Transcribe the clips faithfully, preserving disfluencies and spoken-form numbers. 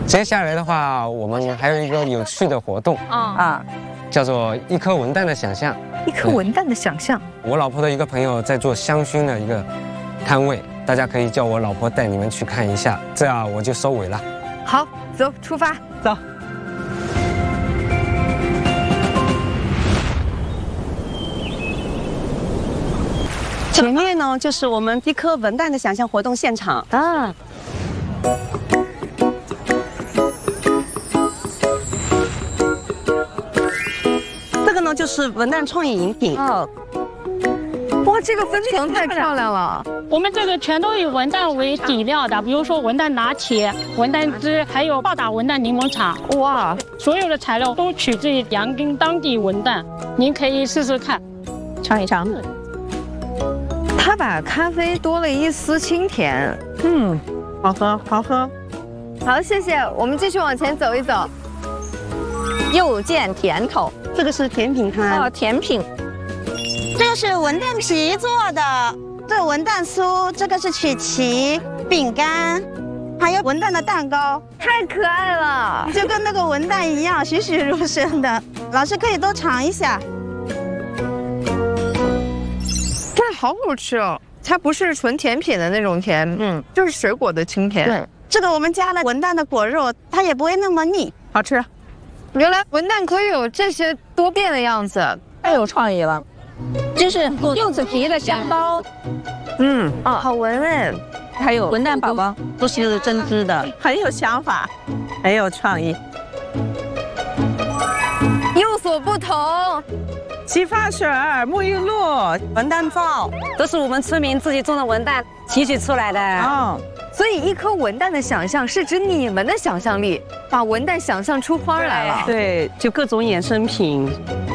接下来的话，我们还有一个有趣的活动啊啊，叫做一颗文旦的想象。 一颗文旦的想象。 我老婆的一个朋友在做香薰的一个摊位，大家可以叫我老婆带你们去看一下，这样我就收尾了。 好，走，出发， 走。前面呢，就是我们一颗文旦的想象活动现场啊。这个呢，就是文旦创意饮品。哦， 哇，这个分层太漂亮了。 我们这个全都以文旦为底料的，比如说文旦拿铁、文旦汁，还有暴打文旦柠檬茶。哇，所有的材料都取自于阳根当地文旦，您可以试试看，尝一尝。 它把咖啡多了一丝清甜， 嗯，好喝，好喝。 好，谢谢。我们继续往前走一走。 又见甜头，这个是甜品摊哦，甜品。这个是文旦皮做的，这个文旦酥，这个是曲奇饼干，还有文旦的蛋糕， 太可爱了， 就跟那个文旦一样，栩栩如生的。老师可以多尝一下。 好好吃哦！它不是纯甜品的那种甜，嗯，就是水果的清甜。 对，这个我们加了文旦的果肉，它也不会那么腻， 好吃。原来文旦可以有这些多变的样子， 太有创意了。 这是柚子皮的香包， 嗯，哦，好闻哎。 还有文旦宝宝，都是针织的，很有想法，很有创意， 有所不同。 洗发水、沐浴露、文旦皂，都是我们村民自己种的文旦提取出来的。哦， 所以一颗文旦的想象是指你们的想象力，把文旦想象出花来了。 对，就各种衍生品。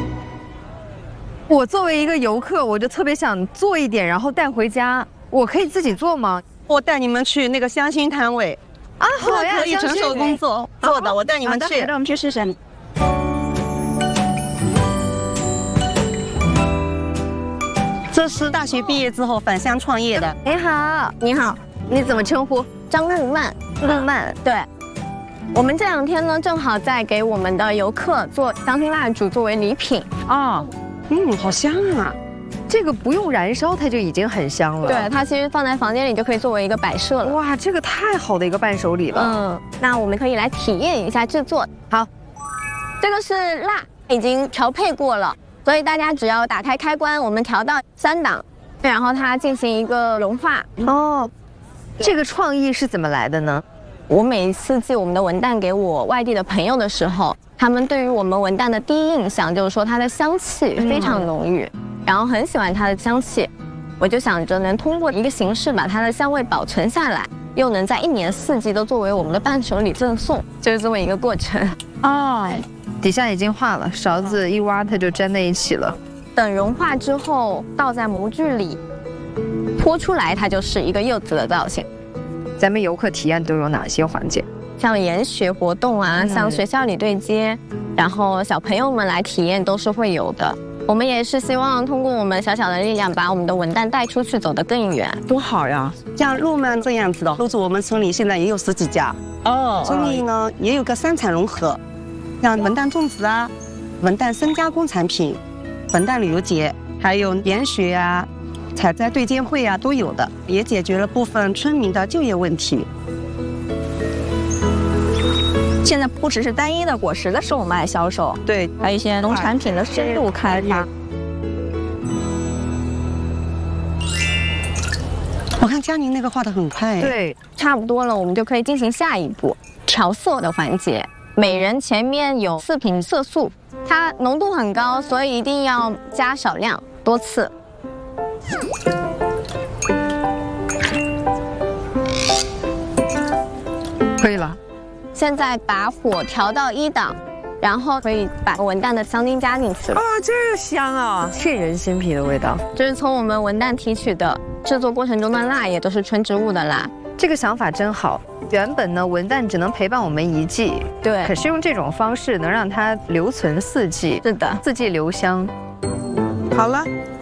我作为一个游客，我就特别想做一点，然后带回家。我可以自己做吗？ 我带你们去那个香薰摊位。 啊，好呀， 可以纯手工做做的，我带你们去。 让我们去试试。 这是大学毕业之后返乡创业的。 你好， 你好， 你怎么称呼？ 张日曼。 日曼， 对。我们这两天呢，正好在给我们的游客做香薰蜡烛作为礼品。 哦，嗯，好香啊！ 这个不用燃烧，它就已经很香了。 对，它其实放在房间里就可以作为一个摆设了。 哇，这个太好的一个伴手礼了。 嗯，那我们可以来体验一下制作。 好， 这个是蜡，已经调配过了。所以大家只要打开开关，我们调到三档，然后它进行一个融化。 哦，这个创意是怎么来的呢？ 我每一次寄我们的文旦给我外地的朋友的时候，他们对于我们文旦的第一印象就是说它的香气非常浓郁，嗯、然后很喜欢它的香气。我就想着能通过一个形式把它的香味保存下来，又能在一年四季都作为我们的伴手礼赠送，就是这么一个过程。 哦。底下已经化了，勺子一挖它就粘在一起了。 等融化之后，倒在模具里，拖出来，它就是一个柚子的造型。 咱们游客体验都有哪些环节？ 像研学活动啊，嗯、像学校里对接，然后小朋友们来体验都是会有的。我们也是希望通过我们小小的力量，把我们的文旦带出去，走得更远。 多好呀！像路曼这样子的，都是我们村里现在也有十几家。哦，村里呢也有个三产融合。像文旦种植啊，文旦深加工产品，文旦旅游节，还有研学啊、采摘对接会啊都有的，也解决了部分村民的就业问题。 现在不只是单一的果实的售卖销售， 对， 还有一些农产品的深入开发。 我看佳宁那个画得很快， 对， 差不多了，我们就可以进行下一步调色的环节。每人前面有四瓶色素，它浓度很高，所以一定要加少量，多次。 可以了。 现在把火调到一档，然后可以把文旦的香精加进去了。 啊，这个香啊，沁人心脾的味道。 这是从我们文旦提取的，制作过程中的蜡也都是纯植物的蜡。 这个想法真好。原本呢，文旦只能陪伴我们一季， 对。 可是用这种方式能让它留存四季， 是的， 四季留香。 好了，